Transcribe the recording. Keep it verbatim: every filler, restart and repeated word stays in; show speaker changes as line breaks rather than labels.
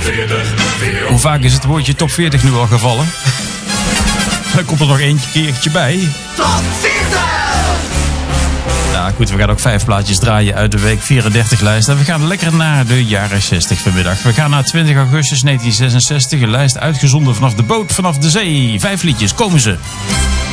Hoe vaak is het woordje top veertig nu al gevallen? Dan komt er nog eentje keertje bij.
Top veertig!
Nou goed, we gaan ook vijf plaatjes draaien uit de week vierendertig lijst. En we gaan lekker naar de jaren zestig vanmiddag. We gaan naar twintig augustus negentien zesenzestig. Een lijst uitgezonden vanaf de boot, vanaf de zee. Vijf liedjes, komen ze.